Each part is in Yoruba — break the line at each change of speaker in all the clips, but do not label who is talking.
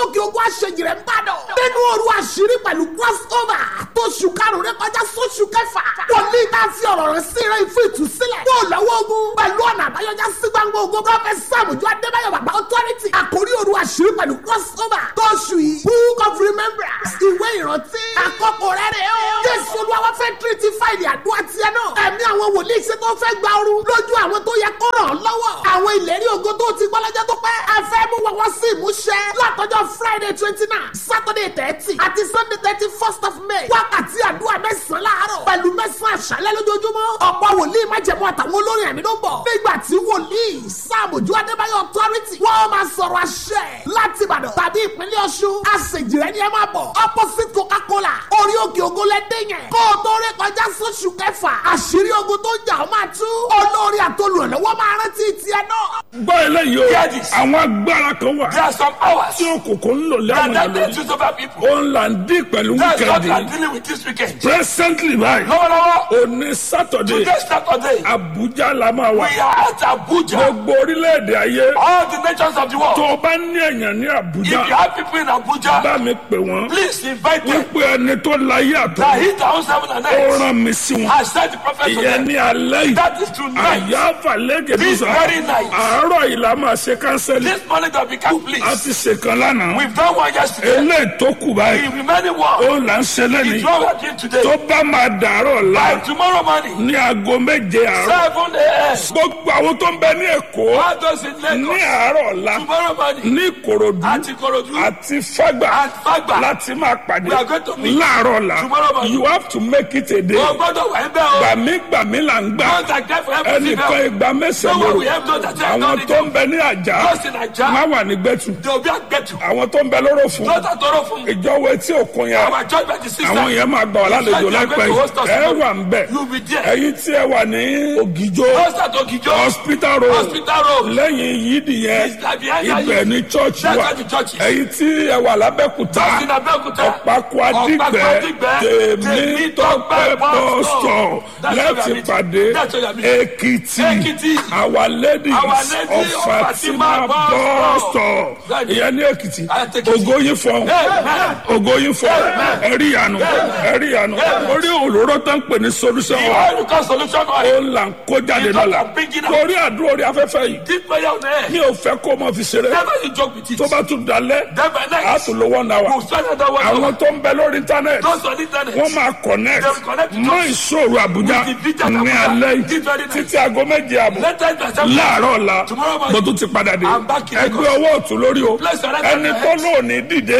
òkè ogun àṣejìrẹ́ ń bàdàn. nínú òru àṣírí pẹ̀lú crossover tó ṣù karùn-ún rẹ kọjá sóṣù kẹfà. wòlíì náà fi ọ̀rọ̀ rẹ̀ sí rẹ̀ fún ìtúsílẹ̀. yóò lọ́wọ́ ogun pẹ̀lú ọ̀nà àbáyọjá sí gbangba ogun prọfẹ̀t Sàmójú Adébáyọ̀ bàbá authority. àkórí òru àṣírí pẹ̀lú crossover tó ṣù yìí book of remembrance ìwé ìrántí. àkókò rẹ̀ rẹ̀ o. Jésù Olúwa fẹ́ tírítì fáìlì àdúrà tiẹ̀ náà. ẹ̀mí àwọn wòlíì ṣe tó fẹ́ gba ooru lójú àwọn tó yẹ kó ràn án lọ́wọ́. àwọn ìlérí ògo tó ti gbọ́ lọ́jọ́ tó pẹ́. ẹ fẹ́ mú wọn sí ìmúṣẹ. látọjọ́ Friday 29 Saturday 30 àti Sunday 31st of May. wákàtí àdúrà mẹ́sàn-án láàárọ̀ pẹ̀lú mẹ́sàn-án àṣálẹ́ lójoojúmọ́. ọ̀pọ̀ wòlíì májẹ̀mú àtàwọn olórin ẹ̀mí ló ń bọ̀. nígbà tí wòlíì Sàmójú Adébáyọ̀ authority wọ́n máa sọ̀rọ̀ àṣẹ láti Ìbàdàn tàbí ìpínlẹ̀ Ọ̀ṣun. àṣejìrẹ́ ni ẹ máa bọ̀. opposite Coca-Cola orí òkè ògo lẹ́dẹ̀ yẹn. kó o tó rí kọjá sóṣù kẹfà. àṣírí ogun tó jà ọ́ máa tú. olórí àtolùrànlọ́wọ́ máa rántí tiẹ̀ náà.
gbọ́ eléyìí o àwọn agbára kan wà.
There are some powers
tí òkùnkùn ń lò lẹ́wọ̀n
that
lórí.
choose over people.
ó ń là ń dín pẹ̀lú
That's what we are
wíkẹ́ndì.
dealing with this weekend.
presently báyìí.
Lọ́wọ́lọ́wọ́,
òní sátọ̀dé
today Saturday,
Abuja la máa wà.
we are at Abuja.
gbogbo orílẹ̀-èdè ayé.
All the nations of the world.
tó o bá ní èèyàn ní
If you
Abuja
have people in Abuja,
bá mi pè wọ́n.
please invite them.
wípé ẹni tó láyé àtọ̀
That hit our own heaven and
ó
earth.
rán mi sí wọn.
I said the prophet to
ìyẹn
them.
ní alẹ́ yìí.
That is tonight.
àyà àfàlẹ́gẹ̀
This
bísà.
very night.
àárọ̀ yìí la máa ṣe kánsẹ́lì.
This morning that we can
a
please.
ti ṣèkan lánàá.
We've done one yesterday.
eléyìí tó kù báyìí.
The remaining one
ó là ń ṣe lẹ́nìí.
is what we are doing today.
tó bá máa dàárọ̀ la
By tomorrow morning,
ní aago méje àárọ̀.
7 a.m.
gbogbo àwọn tó ń bẹ ní Èkó
All those in
ní
Lagos,
àárọ̀ la
tomorrow morning,
ní Ìkòròdú
at Ikorodu,
àti Fágbà
at Fagba,
láti máa pàdé
we are going to meet
láàárọ̀ la.
tomorrow morning.
you have to make it a day.
Oh, God, wà ń bẹ́ o.
gbàmígbàmí là ń gbà.
Don't like for everything.
ẹnìkan ìgbà
No
mẹ́sàn-án
one
lóru.
will help those that have
àwọn
done it.
tó ń bẹ ní Àjà
Those in Naija,
má wà ní Gbẹ́tù.
they will be at Gbetu.
àwọn tó ń bẹ lóró fún
Those that don't from
ìjọwọ́ etí òkun yẹn.
our church by the sister.
àwọn yẹn máa gbà wá lálejò láìpẹ́ yìí. ẹ wà ń bẹ̀.
You'll be there.
ẹ̀yin tí ẹ wà ní Ògìjó
Those that Ogijo,
hospital road
hospital road,
lẹ́yìn yídì yẹn
is like behind
ibẹ̀
you.
ní church
That's
wà.
where the church is.
ẹ̀yin tí ẹ wà lábẹ́kúta
Those in Abeokuta,
Ọ̀pákó
Ọ̀pákó
Adígbẹ́
Adígbẹ́,
Tèmítọ́pẹ́ bus stop
That's where we
láti
are meeting.
pàdé
That's where we are meeting.
Èkìtì
Èkìtì.
Our Lady
Our
of
Lady of
Fatima
Fatima
bus
bus
stop
stop.
ìyẹn ní Èkìtì
Èkìtì.
ògóyìn fún
Amen.
ògóyìn fún ẹ̀rí ìyanu ẹ̀rí ìyanu orí òróró tó ń pè ní solution
The
wa
oil you call solution
ó
oil.
là ń kó jáde
It's
lọ́la
not big enough.
torí àdúrà orí afẹ́fẹ́ yìí
This prayer on air.
mi ò fẹ́ kó o mọ̀ fi ṣeré
Never you joke with it.
tó bá tún dalẹ̀
Then by
á
next,
tún lo 1 hour
we'll spend another 1 hour.
àwọn tó ń bẹ lórí internet
Those on internet.
wọ́n máa connect
They will connect to
mọ́
us.
ìṣòro Àbújá
With the vision
ní
Abuja.
alẹ́
This very
yìí
night.
títí aago méje àbọ̀
Let us be accepted.
láàárọ̀ ọ̀la
Tomorrow morning.
mo tún ti padà dé
I'm back in
ẹgbẹ́
Lagos.
ọwọ́ ọ̀tún lórí o
Bless your right
ẹni
hand.
tó lóòní dìde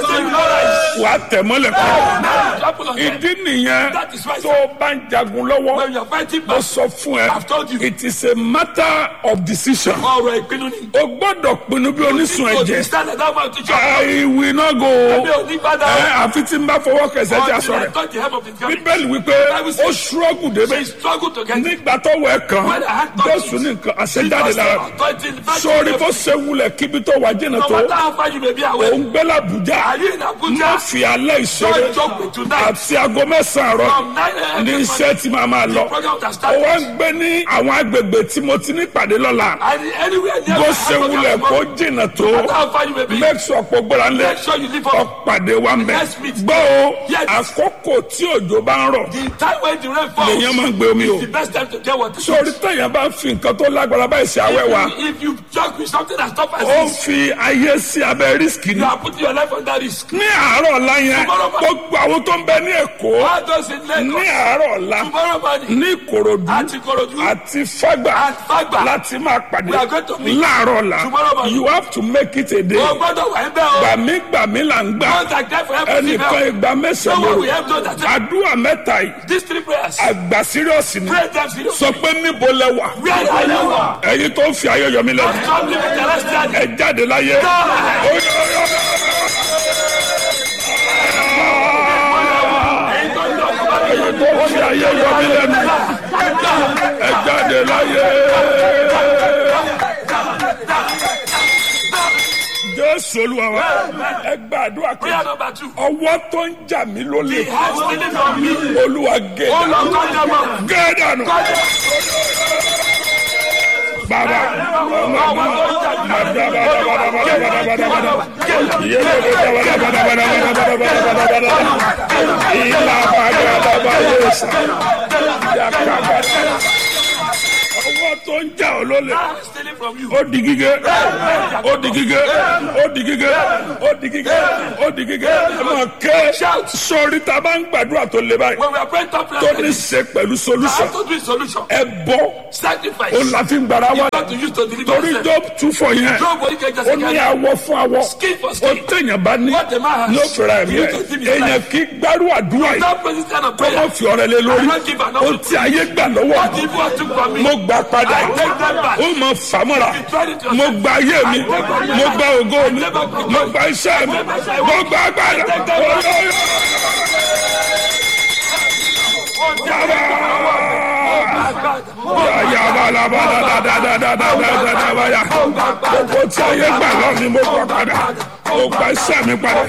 wàá tẹ̀ mọ́lẹ̀ kọ́ ìdí nìyẹn
That is why,
tó o bá ń jagun lọ́wọ́
when you are fighting
mo
back,
sọ fún ẹ
I've told you.
it is a matter of decision
ọ̀rọ̀ ìpinnu ni.
o gbọ́dọ̀ pinnu bí onísun ẹ̀jẹ̀
stand at that man to chop.
I will not go
Mi ò ní gbádà.
àfi tí n bá fọwọ́ kẹsẹ̀ jà
Until I
sọ̀rọ̀
touch the hem of his garment.
bíbélì wípé ó ṣúrọ́gù débẹ̀
She struggled to get it.
nígbà tó wẹ̀ kàn
When I had touched
Jésù
it,
ní nǹkan àṣejáde
Jesus
lára
anointed the virtue
sórí
of
bó ṣe wulẹ̀ kíbi tó wà jìnnà
no
tó
matter how far you may be away.
òun gbé l'Àbújá
Are you in Abuja?
má fi alẹ́ ìṣeré
Don't joke with tonight.
àti aago mẹ́sàn-án rọ
From 9 a.m.
ní
this
iṣẹ́ tí màá máa lọ
program that
ó
started.
wá ń gbé ní àwọn agbègbè tí mo ti ní pàdé lọ́la
And anywhere near
bó
my
ṣe
house,
wulẹ̀ kó jìnnà tó
no matter how far you may be.
make sure pé gbọ́dọ̀ ń lẹ̀
Make sure you live up.
ọ̀pàdé wa ń bẹ̀
Let's meet.
gbọ́ o
Yes.
àkókò tí òjò bá ń rọ̀
The time when the rain falls
lèyàn máa ń gbé omi o
is the best time to get water.
sórí tẹ̀yàn bá ń fi nǹkan tó lágbára báyìí sí awẹ́ wa
If you joke with something as tough as
ó ń
this,
fi ayé sí abẹ́ rísíkì ni
you are putting your life under risk.
ní àárọ̀ ọ̀la yẹn gbogbo àwọn tó ń bẹ ní Èkó
All those in
ní
Lagos,
àárọ̀ ọ̀la
tomorrow morning,
ní Ìkòròdú
at Ikorodu,
àti Fágbà
at Fagba,
láti máa pàdé
we are going to meet
láàárọ̀ ọ̀la
tomorrow morning.
you have to make it a day
o gbọ́dọ̀ wà ń bẹ́ o.
gbàmígbàmí là ń gbà
Don't like that for every
ẹnìkan
female.
ìgbà
No
mẹ́sàn-án
one
lóru
will help those that say,
àdúrà mẹ́ta yìí
these 3 prayers.
àgbà sírìọ́sì ni
Pray them seriously.
sọ pé níbo lẹ wà
Where are you?
ẹ̀yin tó ń fi ayé yọ mí lẹ́nu
Stop living terrestrial.
ẹ jáde láyé.
Ẹ̀yin tó ń lọ ọ̀gbọ́n bá mi.
ẹ̀yin tó ń fi ayé yọ mí lẹ́nu ẹ jáde láyé. Jésù Olúwa wa ẹ gbàdúrà kí
Prayer number 2.
ọwọ́ tó ń jà mí lólè
The hands stealing from me.
Olúwa gé
Oh Lord, cut them off.
gé dànù.
Cut them.
bàbá ọwọ́ tó ń jà ọ́ lólè ó di gígé ó di gígé ó di gígé ó di gígé ó di gígé ẹ máa ké sórí tá a bá ń gbàdúrà tó le báyìí tó ní ṣe pẹ̀lú solution ẹ bọ́ ó la fi ń gbàrà wá torí Job 2:4 yẹn ó ní awọ fún awọ ó tẹ̀yàn bá ní ló fẹ́ra ẹ̀mí ẹ̀ èèyàn kì í gbárù àdúrà yìí kó má fi ọ̀rẹ́ lé lórí ó ti ayé gbà lọ́wọ́ mo gbà padà ó mọ fàmọ́ra mo gba ayé mi mo gba ògo mi mo gba iṣẹ́ mi mo gba agbára yàyà gbogbo tí ayé gbà lọ ni mo gba padà mo gba iṣẹ́ mi padà.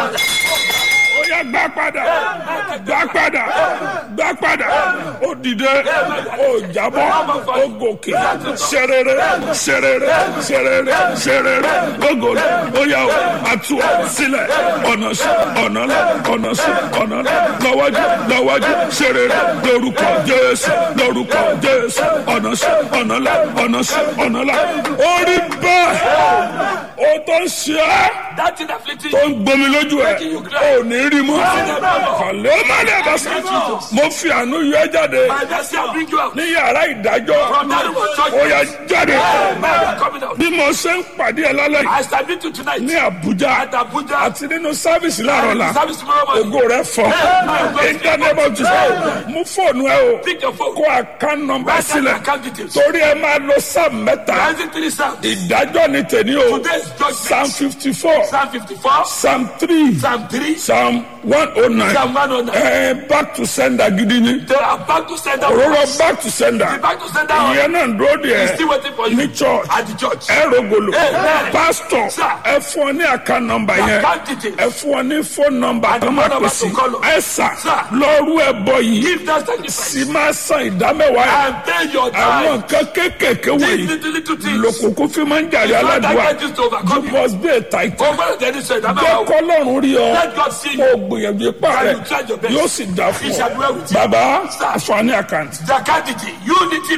Gbà padà gbà padà gbà padà ó dìde ó jábọ́ ó gòkè ṣerere ṣerere ṣerere ṣerere gbogbo ó yà ó àtú sílẹ̀ ọ̀nà sí ọ̀nà lọ ọ̀nà sí ọ̀nà lọ lọ́wọ́jú lọ́wọ́jú ṣerere lórúkọ Jésù lórúkọ Jésù ọ̀nà sí ọ̀nà lọ ọ̀nà sí ọ̀nà lọ orí bẹ́ẹ̀ ó tó ń ṣe é tó ń gbomi lójú ẹ̀ ò ní rí mọ́. Kàlẹ́ má lè bá sá. Mo fi àánú yọ ẹ́ jáde ní yàrá ìdájọ́. Ó yá jáde. Bí mo ṣe ń pàdé ẹ lálẹ́ yìí ní Àbújá àti nínú sáfìsì láàárọ̀ la ògo rẹ̀ fọ́. Ìjọba jù mú fóònù ẹ o kó account number sílẹ̀ torí ẹ máa lo Psalm 3. Ìdájọ́ ni tèmi o Psalm 54 Psalm 3 Psalm 109 back to sender gidi ni òróró back to sender ìyẹn náà ń dúró díẹ̀ ní church ẹrọgolo pastor ẹ fún ọ ní account number yẹn ẹ fún ọ ní phone number tó máa pè sí ẹ sà lọ́rú ẹ bọ yìí sì máa san ìdámẹ́wàá yẹn àwọn nǹkan kéékèèké wọ̀nyí lòkùnkùn fi máa ń jàre aládùúgbà you must be a title bẹ́ẹ̀ kọ́ lọ́rùn rí ọ kó gbìyànjú ipá rẹ̀ yóò sì dá fún ọ. Bàbá àfààní àkáǹtì.
Zakaditi Unity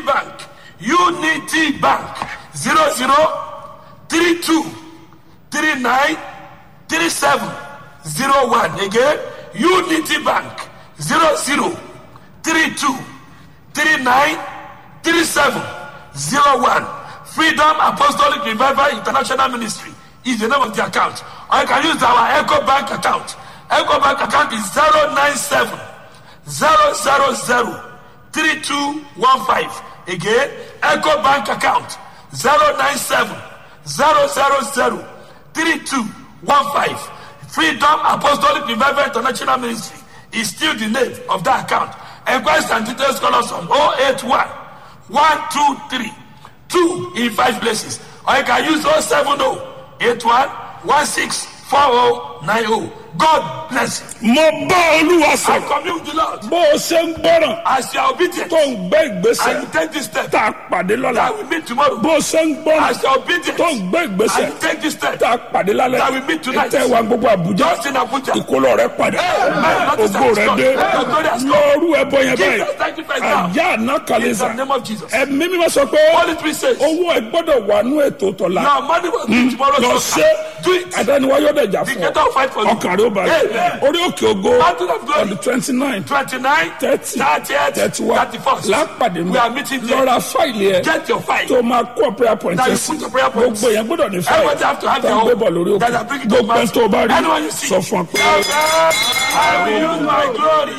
Bank 0032393701 again Unity Bank 0032393701 Freedom Apostolic Revival International Ministry is the name of the account. Or you can use our Echo Bank account. Echo Bank account is 097-000-3215. Again, Echo Bank account 097-000-3215. Freedom Apostolic Revival International Ministry is still the name of that account. Enquiries and details call us on 081-123-2 in 5 places. Or you can use 070-81-16-4090. God bless you.
Mo bá Olúwa
I
sọ̀rọ̀.
commune with the Lord.
Bó o ṣe ń gbọ́ràn
As you are obedient,
tó ń gbé ìgbésẹ̀
and you take this step,
tá a pàdé lọ́la.
that we meet tomorrow.
Bó o ṣe ń gbọ́ràn
As you are obedient,
tó ń gbé ìgbésẹ̀
and you take this step,
tá a pàdé lálẹ́.
that we meet tonight.
Ìtẹ́ wa gbogbo Àbújá.
Just in Abuja.
Ìkólọ rẹ̀ padà.
Amen.
Ògo rẹ̀ dé.
Your glory has come.
Lọ́ọ̀rù ẹbọ yẹn
Give
báyìí.
us sacrifice now.
Àyà àná
In
kàlẹ́sà.
the name of Jesus.
Ẹ̀mí mímọ́ sọ pé
Holy Spirit says,
owó ẹ gbọ́dọ̀ wà nú ètò tọ̀la.
your money will be tomorrow.
Lọ ṣe
Do it.
àdániwáyọ̀ dẹ̀jà
The
fún
creator
ọ.
will fight for you.
Ọkàn rẹ̀ ó balẹ̀.
Amen.
Orí òkè ògo
Mountain of glory.
on the 29th
29,
30,
30th,
31
31st.
lápàdé
We are meeting there.
lọ́ra fáìlì ẹ̀
Get your fight.
tó máa kó prayer point
That you
ẹ̀ sí
put your prayer points.
gbogbo yẹn gbọ́dọ̀ ní
Everybody have to have
tó
their
ń gbé
own.
bọ̀ lórí
That
òkè
are bringing to
gbogbo ẹ̀
mass.
tó bá rí
Anyone you see.
sọ fún ọ pé.
I will use my glory.